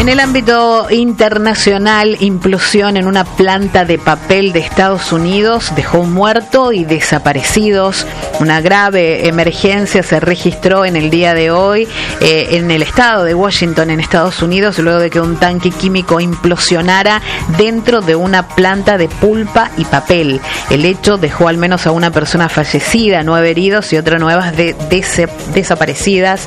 En el ámbito internacional, implosión en una planta de papel de Estados Unidos dejó un muerto y desaparecidos. Una grave emergencia se registró en el día de hoy en el estado de Washington, en Estados Unidos, luego de que un tanque químico implosionara dentro de una planta de pulpa y papel. El hecho dejó al menos a una persona fallecida, 9 heridos y otras nuevas desaparecidas,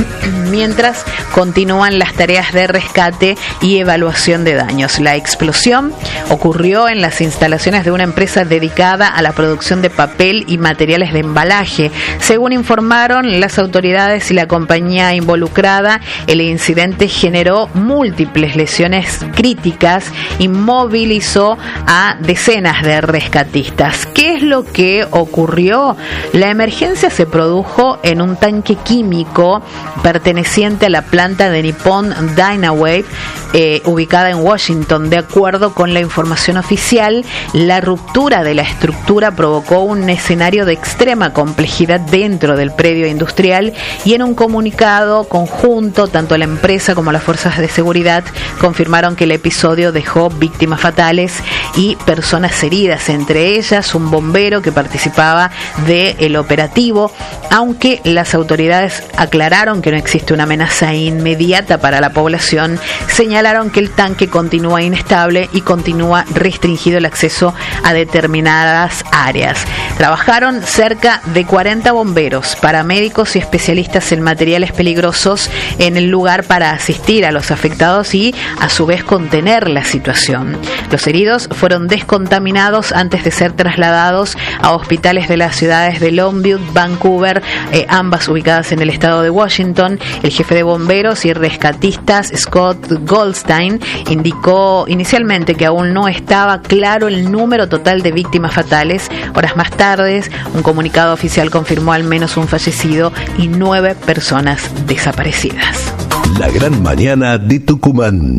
mientras continúan las tareas de rescate y evaluación de daños. La explosión ocurrió en las instalaciones de una empresa dedicada a la producción de papel y materiales de embalaje. Según informaron las autoridades y la compañía involucrada, el incidente generó múltiples lesiones críticas y movilizó a decenas de rescatistas. ¿Qué es lo que ocurrió? La emergencia se produjo en un tanque químico perteneciente a la planta de Nippon Dynawave, ubicada en Washington. De acuerdo con la información oficial, la ruptura de la estructura provocó un escenario de extrema complejidad dentro del predio industrial, y en un comunicado conjunto, tanto la empresa como las fuerzas de seguridad confirmaron que el episodio dejó víctimas fatales y personas heridas, entre ellas un bombero que participaba del operativo, aunque las autoridades aclararon que no existe una amenaza inmediata para la población. Señalaron que el tanque continúa inestable y continúa restringido el acceso a determinadas áreas. Trabajaron cerca de 40 bomberos, paramédicos y especialistas en materiales peligrosos en el lugar para asistir a los afectados y a su vez contener la situación. Los heridos fueron descontaminados antes de ser trasladados a hospitales de las ciudades de Longview, Vancouver, ambas ubicadas en el estado de Washington. El jefe de bomberos y rescatistas, Scott Goldstein, indicó inicialmente que aún no estaba claro el número total de víctimas fatales. Horas más tarde, un comunicado oficial confirmó al menos un fallecido y 9 personas desaparecidas. La gran mañana de Tucumán.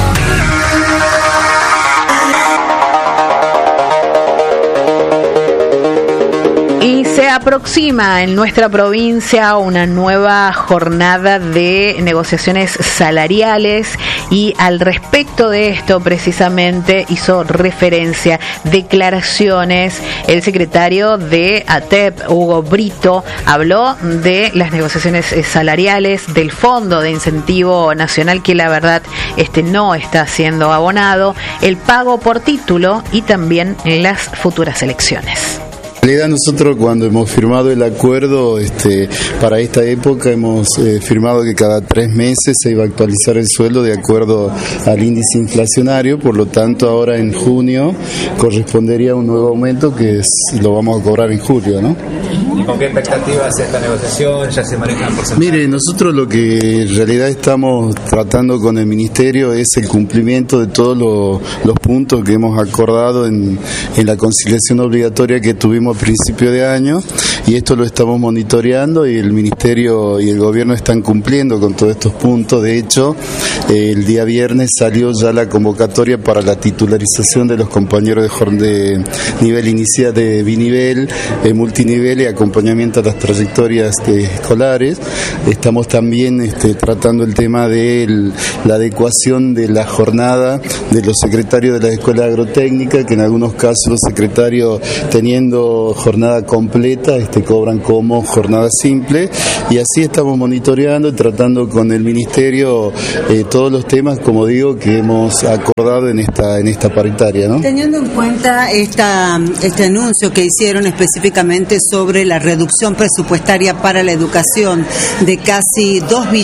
Se aproxima en nuestra provincia una nueva jornada de negociaciones salariales, y al respecto de esto precisamente hizo referencia, declaraciones, el secretario de ATEP, Hugo Brito, habló de las negociaciones salariales, del Fondo de Incentivo Nacional, que la verdad no está siendo abonado, el pago por título y también las futuras elecciones. En realidad nosotros, cuando hemos firmado el acuerdo para esta época, hemos firmado que cada 3 meses se iba a actualizar el sueldo de acuerdo al índice inflacionario. Por lo tanto, ahora en junio correspondería un nuevo aumento que lo vamos a cobrar en julio, ¿no? ¿Y con qué expectativas esta negociación? ¿Ya se manejan porcentajes? Mire, nosotros lo que en realidad estamos tratando con el Ministerio es el cumplimiento de todos los puntos que hemos acordado en la conciliación obligatoria que tuvimos a principio de año, y esto lo estamos monitoreando, y el Ministerio y el Gobierno están cumpliendo con todos estos puntos. De hecho, el día viernes salió ya la convocatoria para la titularización de los compañeros de nivel inicial, de binivel, multinivel y acompañamiento a las trayectorias escolares. Estamos también tratando el tema de la adecuación de la jornada de los secretarios de la escuela agrotécnica, que en algunos casos los secretarios, teniendo jornada completa, cobran como jornada simple, y así estamos monitoreando y tratando con el Ministerio todos los temas, como digo, que hemos acordado en esta paritaria, ¿no? Teniendo en cuenta este anuncio que hicieron específicamente sobre la reducción presupuestaria para la educación de casi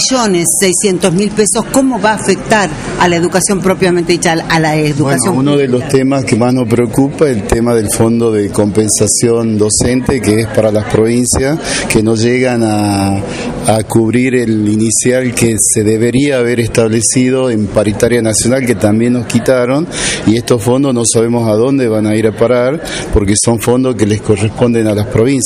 2.600.000 pesos, ¿cómo va a afectar a la educación propiamente dicha, a la educación? Bueno, uno de los temas que más nos preocupa es el tema del fondo de compensación docente, que es para las provincias que no llegan a cubrir el inicial que se debería haber establecido en paritaria nacional, que también nos quitaron, y estos fondos no sabemos a dónde van a ir a parar, porque son fondos que les corresponden a las provincias. Ese es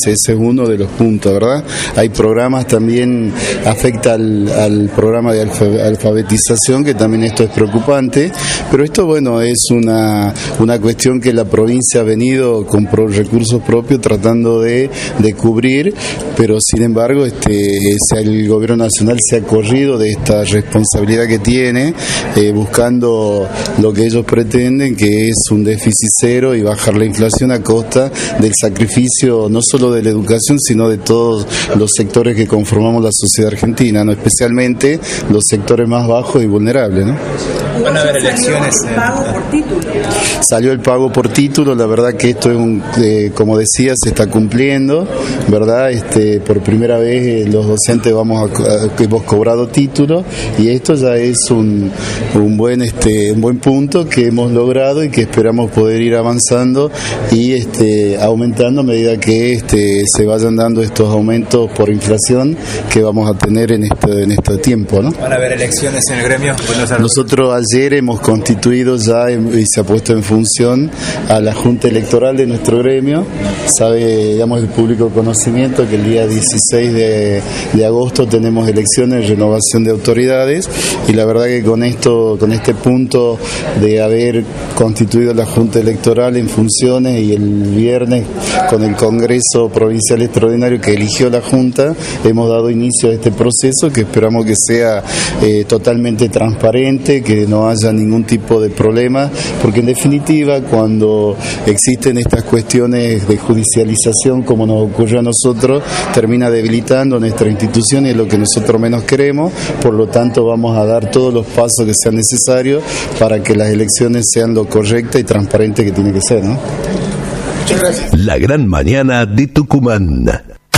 uno de los puntos, ¿verdad? Hay programas también, afecta al programa de alfabetización, que también esto es preocupante, pero esto, bueno, es una cuestión que la provincia ha venido con recursos propios tratando de cubrir, pero sin embargo el gobierno nacional se ha corrido de esta responsabilidad que tiene, buscando lo que ellos pretenden, que es un déficit cero y bajar la inflación a costa del sacrificio no solo de la educación, sino de todos los sectores que conformamos la sociedad argentina, ¿no? Especialmente los sectores más bajos y vulnerables, ¿no? Van a haber elecciones. Salió el pago por título, la verdad que esto es como decía, se está cumpliendo, ¿verdad? Por primera vez los docentes hemos cobrado título, y esto ya es un buen punto que hemos logrado y que esperamos poder ir avanzando y aumentando a medida que se vayan dando estos aumentos por inflación que vamos a tener en este tiempo, ¿no? ¿Van a haber elecciones en el gremio? Nosotros ayer hemos constituido ya y se ha puesto en función a la Junta Electoral de nuestro gremio. Sabe, digamos, el público conocimiento que el día 16 de agosto tenemos elecciones, renovación de autoridades, y la verdad que con este punto de haber constituido la Junta Electoral en funciones y el viernes con el Congreso Provincial Extraordinario que eligió la Junta, hemos dado inicio a este proceso que esperamos que sea totalmente transparente, que no haya ningún tipo de problema, porque en definitiva cuando existen estas cuestiones de judicialización como nos ocurrió a nosotros, termina debilitando nuestra institución y es lo que nosotros menos queremos. Por lo tanto vamos a dar todos los pasos que sean necesarios para que las elecciones sean lo correcta y transparente que tiene que ser, ¿no? Muchas gracias. La gran mañana de Tucumán.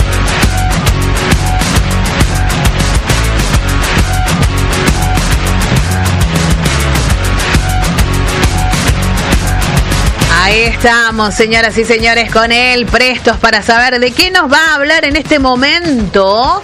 Ahí estamos, señoras y señores, con él, prestos para saber de qué nos va a hablar en este momento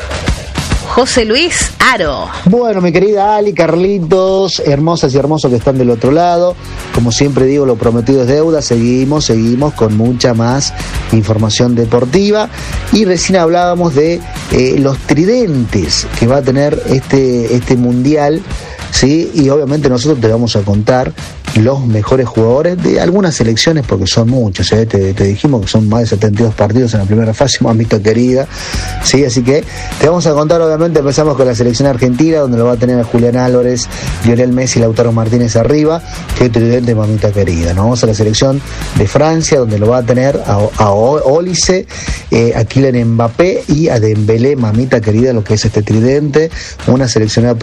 José Luis Aro. Bueno, mi querida Ali, Carlitos, hermosas y hermosos que están del otro lado, como siempre digo, lo prometido es deuda. Seguimos con mucha más información deportiva, y recién hablábamos de los tridentes que va a tener este mundial, ¿sí? Y obviamente nosotros te vamos a contar los mejores jugadores de algunas selecciones, porque son muchos, ¿eh? Te dijimos que son más de 72 partidos en la primera fase, mamita querida, ¿sí? Así que te vamos a contar, obviamente empezamos con la selección argentina, donde lo va a tener a Julián Álvarez, Lionel Messi, Lautaro Martínez arriba, que tridente, mamita querida. Nos vamos a la selección de Francia, donde lo va a tener a Olise, a Kylian Mbappé y a Dembélé, mamita querida, lo que es este tridente, una seleccionada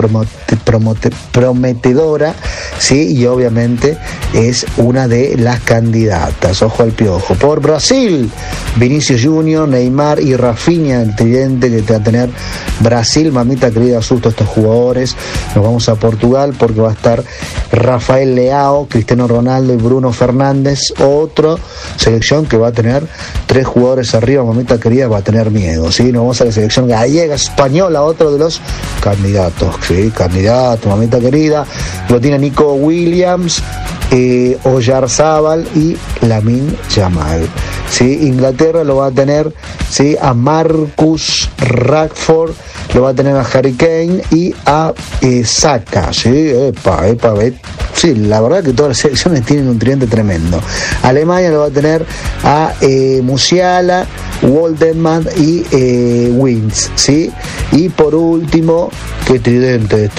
prometedora, ¿sí? Y obviamente es una de las candidatas, ojo al piojo. Por Brasil, Vinicius Junior, Neymar y Rafinha, el tridente que te va a tener Brasil, mamita querida, asusto a estos jugadores. Nos vamos a Portugal porque va a estar Rafael Leao, Cristiano Ronaldo y Bruno Fernández, otra selección que va a tener 3 jugadores arriba, mamita querida, va a tener miedo, ¿sí? Nos vamos a la selección gallega, española, otro de los candidatos, ¿sí? Candidato, mamita querida, lo tiene Nico Williams, Oyarzábal y Lamine Yamal, ¿sí? Inglaterra lo va a tener, ¿sí? A Marcus Rashford, lo va a tener a Harry Kane y a Saka, ¿sí? Sí, la verdad que todas las selecciones tienen un tridente tremendo. Alemania lo va a tener a Musiala, Waldemar y Wins, ¿sí? Y por último, qué tridente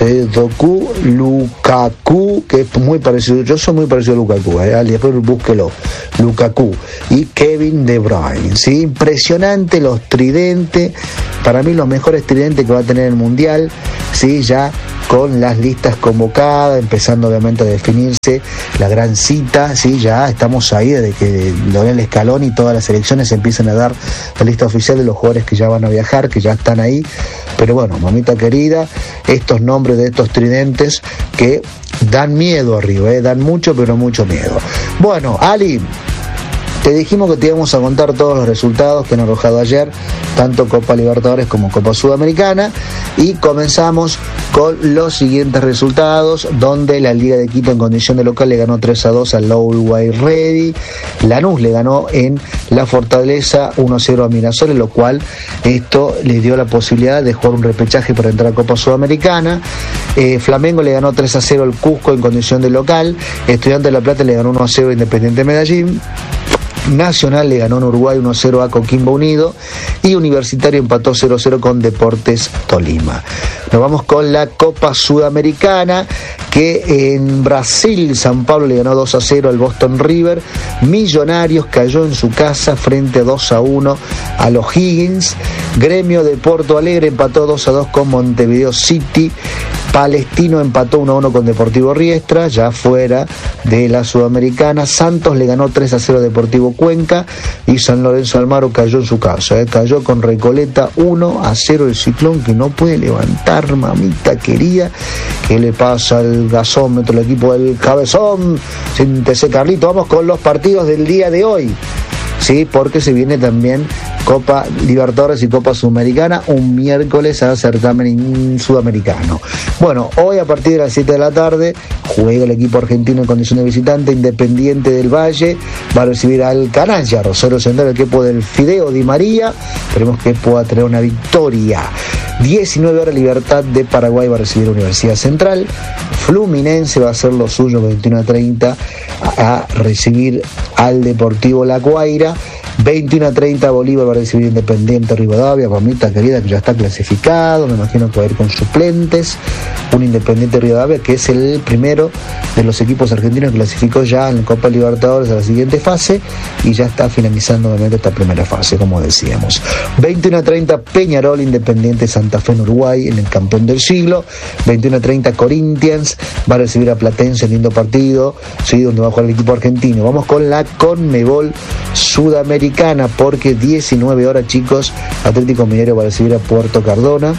Lukaku, que es muy parecido, yo soy muy parecido a Lukaku, después búsquelo, Lukaku y Kevin De Bruyne, ¿sí? Impresionante los tridentes, para mí los mejores tridentes que va a tener el Mundial, ¿sí? Ya con las listas convocadas, empezando obviamente a definirse la gran cita, ¿sí? Ya estamos ahí desde que Lionel Scaloni y todas las selecciones empiezan a dar la lista oficial de los jugadores que ya van a viajar, que ya están ahí. Pero bueno, mamita querida, estos nombres de estos tridentes que dan miedo arriba, dan mucho, pero mucho miedo. Bueno, Ali, Te dijimos que te íbamos a contar todos los resultados que han arrojado ayer, tanto Copa Libertadores como Copa Sudamericana, y comenzamos con los siguientes resultados, donde la Liga de Quito en condición de local le ganó 3-2 al Always Ready. Lanús le ganó en La Fortaleza 1-0 a Mirasol, lo cual esto le dio la posibilidad de jugar un repechaje para entrar a Copa Sudamericana. Flamengo le ganó 3-0 al Cusco en condición de local. Estudiantes de La Plata le ganó 1-0 a Independiente Medellín. Nacional le ganó en Uruguay 1-0 a Coquimbo Unido y Universitario empató 0-0 con Deportes Tolima. Nos vamos con la Copa Sudamericana, que en Brasil San Pablo le ganó 2-0 al Boston River. Millonarios cayó en su casa frente a 2-1 a los Higgins. Gremio de Porto Alegre empató 2-2 con Montevideo City. Palestino empató 1-1 con Deportivo Riestra, ya fuera de la Sudamericana. Santos le ganó 3-0 a Deportivo Cuenca y San Lorenzo Almagro cayó en su casa. Cayó con Recoleta 1-0 el Ciclón, que no puede levantar, mamita querida. ¿Qué le pasa al gasómetro, el equipo del Cabezón? Siéntese, Carlito. Vamos con los partidos del día de hoy. Sí, porque se viene también Copa Libertadores y Copa Sudamericana, un miércoles a certamen sudamericano. Bueno, hoy a partir de las 7 de la tarde juega el equipo argentino en condición de visitante. Independiente del Valle va a recibir al Canalla. Rosario Central, el equipo del Fideo Di María. Esperemos que pueda tener una victoria. 19 horas Libertad de Paraguay va a recibir a Universidad Central. Fluminense va a hacer lo suyo 21:30 a recibir al Deportivo La Guaira. 21:30 Bolívar va a recibir Independiente Rivadavia, mamita querida, que ya está clasificado, me imagino que va a ir con suplentes. Un Independiente Rivadavia que es el primero de los equipos argentinos que clasificó ya en la Copa Libertadores a la siguiente fase y ya está finalizando obviamente esta primera fase, como decíamos. 21:30 Peñarol, Independiente Santa Fe en Uruguay, en el campeón del siglo. 21:30 Corinthians va a recibir a Platense, lindo partido, sí, donde va a jugar el equipo argentino. Vamos con la Conmebol Sudamericana, porque 19 horas, chicos, Atlético Mineiro va a recibir a Puerto Cabello.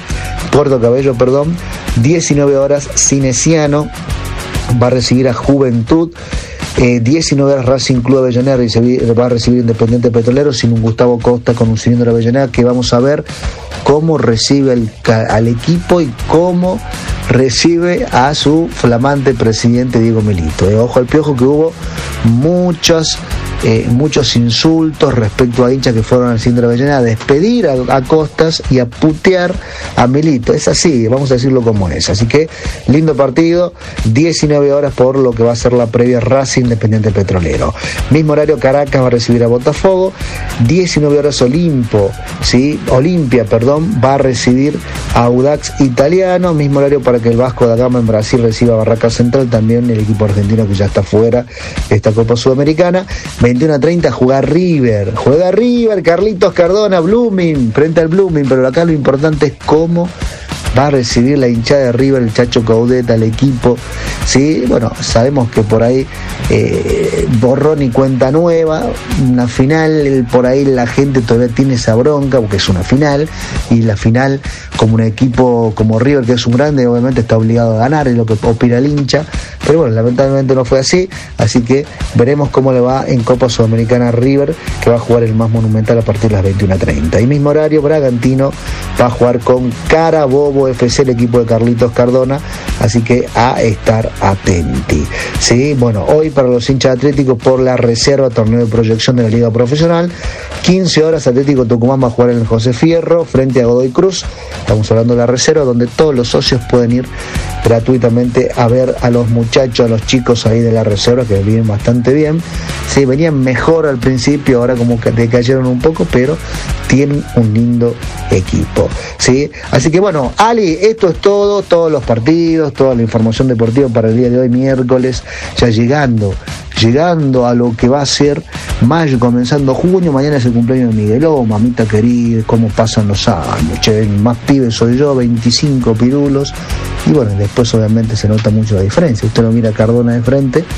19 horas Cineciano va a recibir a Juventud. 19 horas Racing Club Avellaneda va a recibir Independiente Petrolero sin un Gustavo Costa con un cilindro de Avellaneda, que vamos a ver cómo recibe al equipo y cómo recibe a su flamante presidente Diego Milito. Ojo al piojo, que hubo muchos insultos respecto a hinchas que fueron al cilindro de Avellaneda a despedir a Costas y a putear a Milito. Es así, vamos a decirlo como es. Así que lindo partido, 19 horas por lo que va a ser la previa Racing Independiente Petrolero. Mismo horario Caracas va a recibir a Botafogo. 19 horas Olimpia va a recibir a Audax Italiano. Mismo horario para que el Vasco da Gama en Brasil reciba a Barraca Central, también el equipo argentino que ya está fuera de esta Copa Sudamericana. 21:30 juega River, Carlitos Cardona, Blooming, frente al Blooming, pero acá lo importante es cómo va a recibir la hinchada de River, el Chacho Caudeta, el equipo. Sí, bueno, sabemos que por ahí borrón y cuenta nueva, una final, por ahí la gente todavía tiene esa bronca porque es una final, y la final, como un equipo como River, que es un grande, obviamente está obligado a ganar, es lo que opina el hincha, pero bueno, lamentablemente no fue así que veremos cómo le va en Copa Sudamericana a River, que va a jugar el más monumental a partir de las 21:30. Y mismo horario Bragantino va a jugar con Carabobo FC, el equipo de Carlitos Cardona, así que a estar atenti. Sí, bueno, hoy para los hinchas atléticos por la reserva, torneo de proyección de la Liga Profesional, 15 horas Atlético Tucumán va a jugar en el José Fierro frente a Godoy Cruz. Estamos hablando de la reserva, donde todos los socios pueden ir gratuitamente a ver a los muchachos, a los chicos ahí de la reserva, que vienen bastante bien. Sí, venían mejor al principio, ahora como que decayeron un poco, pero tienen un lindo equipo. ¿Sí? Así que bueno, Ali, esto es todo, todos los partidos, toda la información deportiva para el día de hoy, miércoles, ya llegando a lo que va a ser mayo, comenzando junio. Mañana es el cumpleaños de Migueló, mamita querida, cómo pasan los años, che, más pibe soy yo, 25 pirulos, y bueno, después obviamente se nota mucho la diferencia. Usted lo mira a Cardona de frente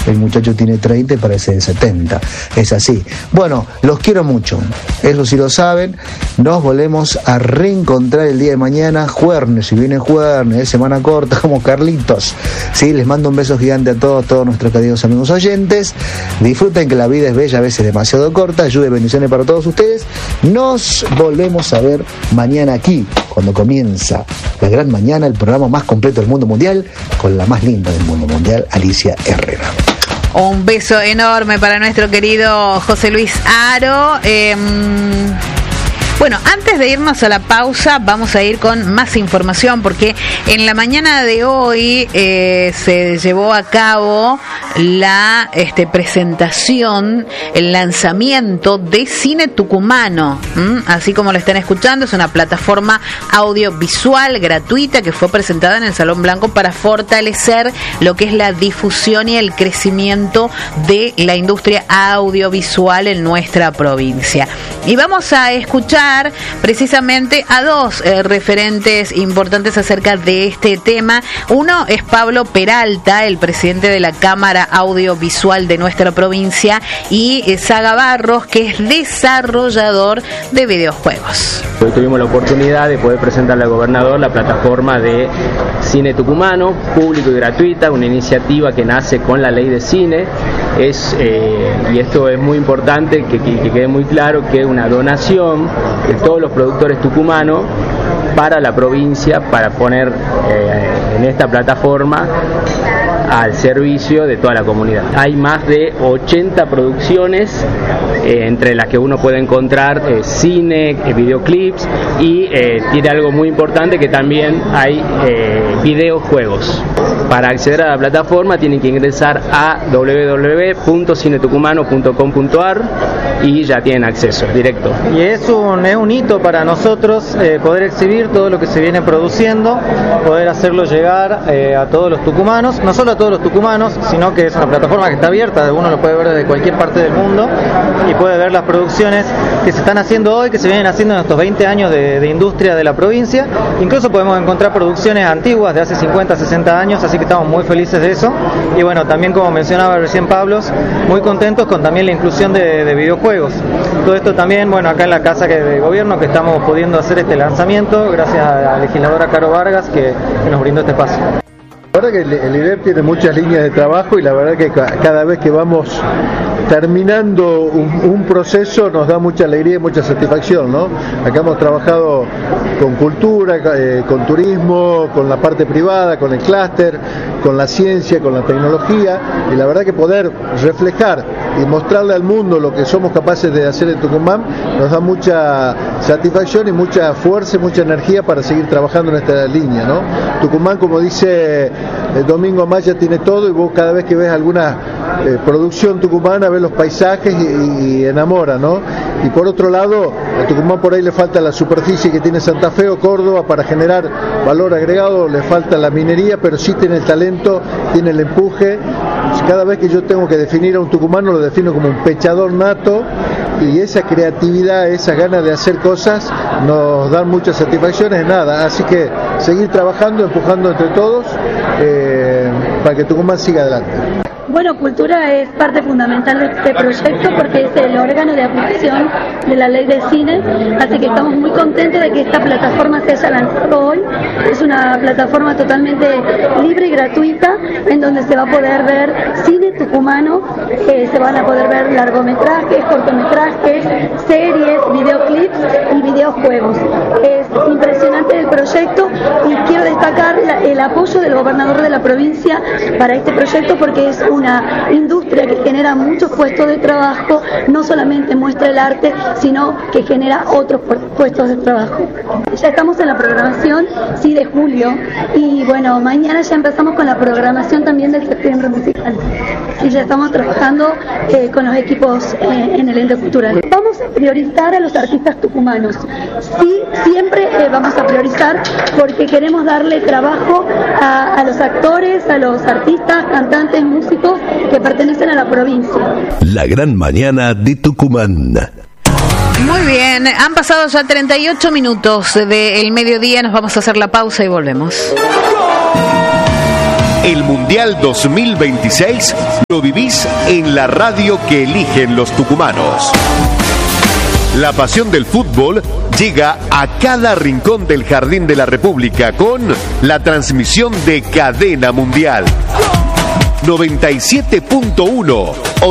el muchacho tiene 30 y parece de 70. Es así. Bueno, los quiero mucho. Eso sí lo saben. Nos volvemos a reencontrar el día de mañana. Jueves, si viene jueves, semana corta, como Carlitos. Sí, les mando un beso gigante a todos nuestros queridos amigos oyentes. Disfruten que la vida es bella, a veces demasiado corta. Lluvia y bendiciones para todos ustedes. Nos volvemos a ver mañana aquí, cuando comienza La Gran Mañana, el programa más completo del mundo mundial, con la más linda del mundo mundial, Alicia Herrera. Un beso enorme para nuestro querido José Luis Haro. Bueno, antes de irnos a la pausa, vamos a ir con más información, porque en la mañana de hoy se llevó a cabo la presentación, el lanzamiento de Cine Tucumano. Así como lo están escuchando, es una plataforma audiovisual gratuita que fue presentada en el Salón Blanco para fortalecer lo que es la difusión y el crecimiento de la industria audiovisual en nuestra provincia. Y vamos a escuchar precisamente a dos referentes importantes acerca de este tema. Uno es Pablo Peralta, el presidente de la Cámara Audiovisual de nuestra provincia, y Saga Barros, que es desarrollador de videojuegos. Hoy tuvimos la oportunidad de poder presentarle al gobernador la plataforma de Cine Tucumano, público y gratuita, una iniciativa que nace con la ley de cine. Y esto es muy importante que quede muy claro que es una donación de todos los productores tucumanos para la provincia, para poner en esta plataforma al servicio de toda la comunidad. Hay más de 80 producciones, entre las que uno puede encontrar cine, videoclips, y tiene algo muy importante, que también hay videojuegos. Para acceder a la plataforma tienen que ingresar a www.cinetucumano.com.ar y ya tienen acceso directo. Y es un hito para nosotros poder exhibir todo lo que se viene produciendo, poder hacerlo llegar a todos los tucumanos, no solo a todos los tucumanos, sino que es una plataforma que está abierta, uno lo puede ver desde cualquier parte del mundo y puede ver las producciones que se están haciendo hoy, que se vienen haciendo en estos 20 años de industria de la provincia. Incluso podemos encontrar producciones antiguas de hace 50, 60 años, así que estamos muy felices de eso. Y bueno, también, como mencionaba recién Pablo, muy contentos con también la inclusión de videojuegos. Todo esto también, bueno, acá en la Casa de Gobierno, que estamos pudiendo hacer este lanzamiento gracias a la legisladora Caro Vargas, que nos brindó este espacio. La verdad que el IDEP tiene muchas líneas de trabajo, y la verdad que cada vez que vamos terminando un proceso nos da mucha alegría y mucha satisfacción, ¿no? Acá hemos trabajado con cultura, con turismo, con la parte privada, con el clúster, con la ciencia, con la tecnología, y la verdad que poder reflejar y mostrarle al mundo lo que somos capaces de hacer en Tucumán nos da mucha satisfacción y mucha fuerza y mucha energía para seguir trabajando en esta línea, ¿no? Tucumán, como dice el Domingo Amaya, tiene todo, y vos cada vez que ves alguna producción tucumana ves los paisajes y enamora, ¿no? Y por otro lado, a Tucumán por ahí le falta la superficie que tiene Santa Fe o Córdoba para generar valor agregado, le falta la minería, pero sí tiene el talento, tiene el empuje. Cada vez que yo tengo que definir a un tucumano, lo defino como un pechador nato, y esa creatividad, esa ganas de hacer cosas nos dan muchas satisfacciones. Nada, así que seguir trabajando, empujando entre todos para que Tucumán siga adelante. Bueno, Cultura es parte fundamental de este proyecto porque es el órgano de aplicación de la ley de cine, así que estamos muy contentos de que esta plataforma se haya lanzado hoy. Es una plataforma totalmente libre y gratuita, en donde se va a poder ver cine tucumano, se van a poder ver largometrajes, cortometrajes, series, videoclips y videojuegos. Es impresionante el proyecto, y quiero destacar el apoyo del gobernador de la provincia para este proyecto, porque es una industria que genera muchos puestos de trabajo, no solamente muestra el arte, sino que genera otros puestos de trabajo. Ya estamos en la programación, sí, de julio, y bueno, mañana ya empezamos con la programación también del septiembre musical. Y ya estamos trabajando con los equipos en el ente cultural. Vamos a priorizar a los artistas tucumanos. Sí, siempre vamos a priorizar, porque queremos darle trabajo a los actores, a los artistas, cantantes, músicos que pertenecen a la provincia. La Gran Mañana de Tucumán. Muy bien, han pasado ya 38 minutos del mediodía, nos vamos a hacer la pausa y volvemos. El Mundial 2026 lo vivís en la radio que eligen los tucumanos. La pasión del fútbol llega a cada rincón del Jardín de la República con la transmisión de Cadena Mundial. 97.1,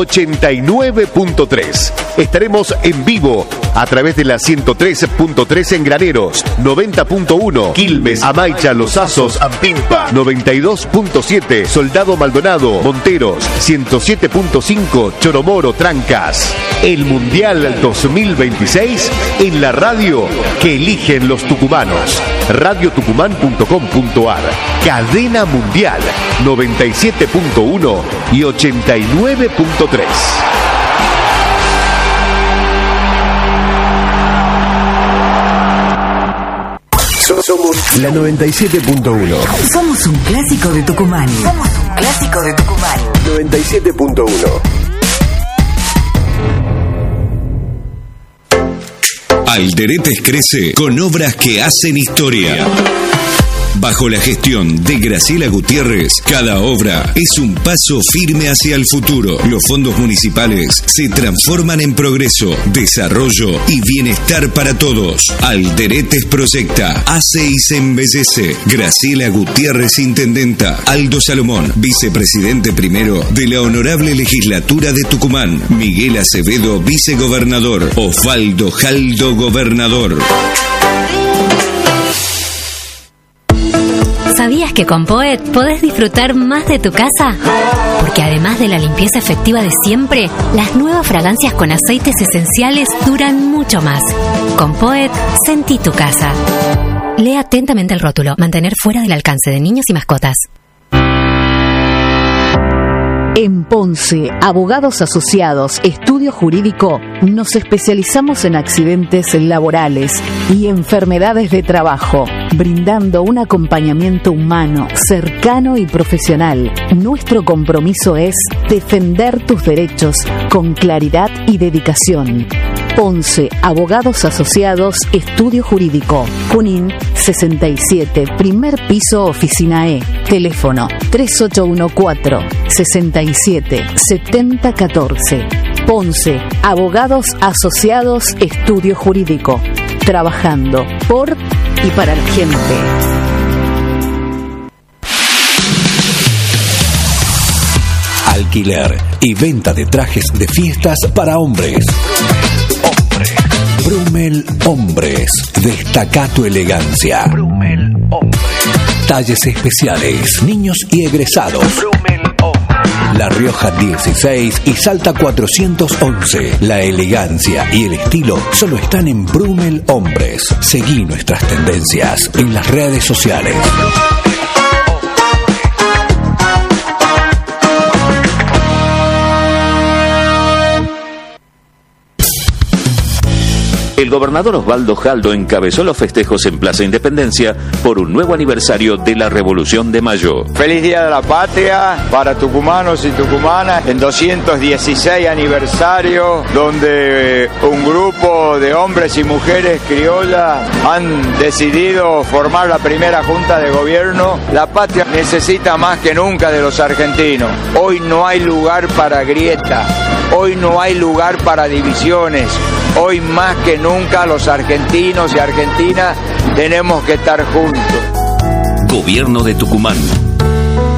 89.3. Estaremos en vivo a través de la 103.3 en Graneros, 90.1 Quilmes, Amaicha, Los Asos, Ampimpa, 92.7 Soldado Maldonado, Monteros, 107.5 Choromoro, Trancas. El Mundial 2026 en la radio que eligen los tucumanos. radiotucumán.com.ar. Cadena Mundial 97.1 y 89.3. Somos la 97.1. Somos un clásico de Tucumán. 97.1. Alderetes crece con obras que hacen historia. Bajo la gestión de Graciela Gutiérrez, cada obra es un paso firme hacia el futuro. Los fondos municipales se transforman en progreso, desarrollo y bienestar para todos. Alderetes proyecta, hace y se embellece. Graciela Gutiérrez, intendenta. Aldo Salomón, vicepresidente primero de la Honorable Legislatura de Tucumán. Miguel Acevedo, vicegobernador. Osvaldo Jaldo, gobernador. ¿Sabías que con Poet podés disfrutar más de tu casa? Porque además de la limpieza efectiva de siempre, las nuevas fragancias con aceites esenciales duran mucho más. Con Poet, sentí tu casa. Lee atentamente el rótulo. Mantener fuera del alcance de niños y mascotas. En Ponce, Abogados Asociados, Estudio Jurídico, nos especializamos en accidentes laborales y enfermedades de trabajo, brindando un acompañamiento humano, cercano y profesional. Nuestro compromiso es defender tus derechos con claridad y dedicación. Ponce, Abogados Asociados, Estudio Jurídico. Junín 67, primer piso, oficina E. Teléfono 3814-67-7014. Ponce, Abogados Asociados, Estudio Jurídico. Trabajando por y para la gente. Alquiler y venta de trajes de fiestas para hombres. Brumel Hombres. Destaca tu elegancia. Brumel Hombres. Talles especiales, niños y egresados. Brumel Hombres. La Rioja 16 y Salta 411. La elegancia y el estilo solo están en Brumel Hombres. Seguí nuestras tendencias en las redes sociales. El gobernador Osvaldo Jaldo encabezó los festejos en Plaza Independencia por un nuevo aniversario de la Revolución de Mayo. Feliz Día de la Patria para tucumanos y tucumanas en 216 aniversario, donde un grupo de hombres y mujeres criollas han decidido formar la primera junta de gobierno. La patria necesita más que nunca de los argentinos. Hoy no hay lugar para grieta, hoy no hay lugar para divisiones. Hoy más que nunca los argentinos y argentinas tenemos que estar juntos. Gobierno de Tucumán.